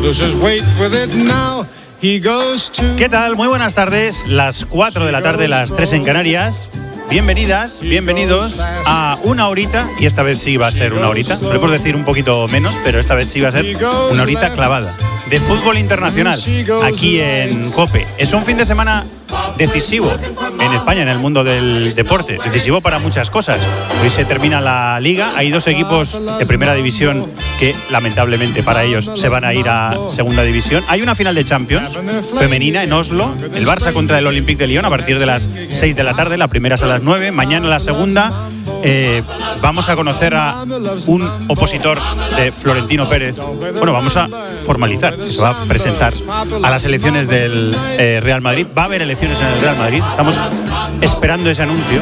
¿Qué tal? Muy buenas tardes. Las 4 de la tarde, las 3 en Canarias. Bienvenidas, bienvenidos a una horita, y esta vez sí va a ser una horita, podemos decir un poquito menos, pero esta vez sí va a ser una horita clavada, de fútbol internacional, aquí en COPE. Es un fin de semana decisivo en España, en el mundo del deporte, decisivo para muchas cosas. Hoy se termina la Liga, hay dos equipos de primera división que lamentablemente para ellos se van a ir a segunda división. Hay una final de Champions femenina en Oslo, el Barça contra el Olympique de Lyon a partir de las 6 de la tarde, la primera es a las 9, mañana la segunda. Vamos a conocer a un opositor de Florentino Pérez. Bueno, vamos a formalizar, se va a presentar a las elecciones del Real Madrid. Va a haber elecciones en el Real Madrid, estamos esperando ese anuncio.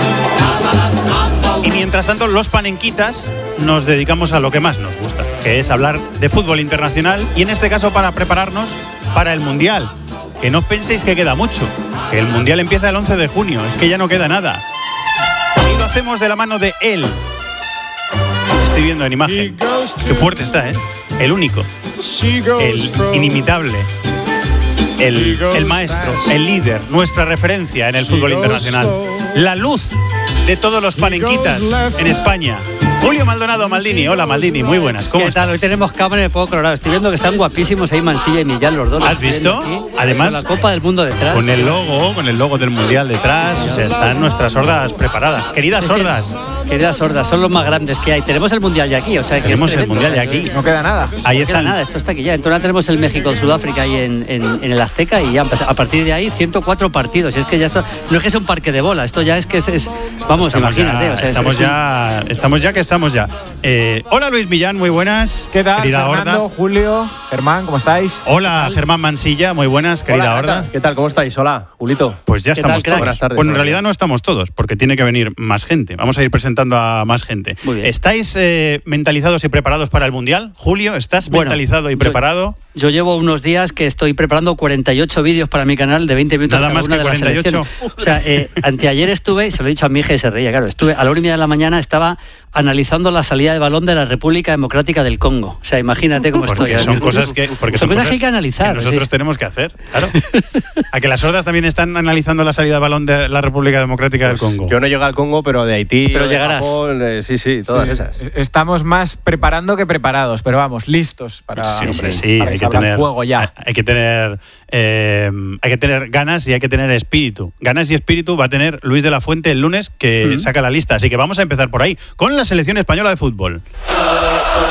Y mientras tanto, los panenquitas nos dedicamos a lo que más nos gusta, que es hablar de fútbol internacional, y en este caso para prepararnos para el Mundial. Que no penséis que queda mucho, que el Mundial empieza el 11 de junio, es que ya no queda nada. Y lo hacemos de la mano de él. Estoy viendo en imagen. Qué fuerte está, ¿eh? El único, el inimitable, el maestro, el líder, nuestra referencia en el fútbol internacional. La luz de todos los panenquitas en España. Julio Maldonado Maldini. Hola Maldini, muy buenas. ¿Cómo estás? Hoy tenemos cámara de poco colorado. Estoy viendo que están guapísimos ahí Mansilla y Millán, los dos. ¿Has visto? Además, con la Copa del Mundo detrás. Con el logo del Mundial detrás. O sea, están nuestras sordas preparadas. Queridas sordas. Queridas sordas, son los más grandes que hay. Tenemos el Mundial ya aquí, o sea, tenemos el Mundial ya aquí. No queda nada. Ahí está. No queda nada, esto está aquí ya. Entonces ahora tenemos el México-Sudáfrica ahí en el Azteca, y ya a partir de ahí 104 partidos. Y es que ya esto no es que sea un parque de bola, esto ya es que es vamos, imagínate. Ya, o sea, estamos ya. Hola Luis Millán, muy buenas. ¿Qué tal, querida Fernando, Horda? Julio, Germán, ¿cómo estáis? Hola Germán Mansilla, muy buenas, querida Horda. ¿Qué tal? ¿Cómo estáis? Hola, Julito. Pues ya estamos todos. Buenas tardes. Bueno, en realidad no estamos todos, porque tiene que venir más gente. Vamos a ir presentando a más gente. Muy bien. ¿Estáis mentalizados y preparados para el Mundial? Julio, ¿estás mentalizado y preparado? Yo llevo unos días que estoy preparando 48 vídeos para mi canal de 20 minutos. Nada más que 48. O sea, anteayer estuve, y se lo he dicho a mi hija y se reía, claro, estuve a la 1:30 de la mañana, estaba analizando la salida de balón de la República Democrática del Congo. O sea, imagínate cómo porque estoy. Son cosas que hay que analizar. Que nosotros tenemos que hacer, claro. ¿A que las sordas también están analizando la salida de balón de la República Democrática del Congo? Yo no llego al Congo, pero de Haití, pero llegarás. Japón, sí, todas esas. Estamos más preparando que preparados, pero vamos, listos para, sí, hombre, para hay que que tener fuego ya. Hay que tener ganas y hay que tener espíritu. Ganas y espíritu va a tener Luis de la Fuente el lunes, que saca la lista. Así que vamos a empezar por ahí, con la selección española de fútbol.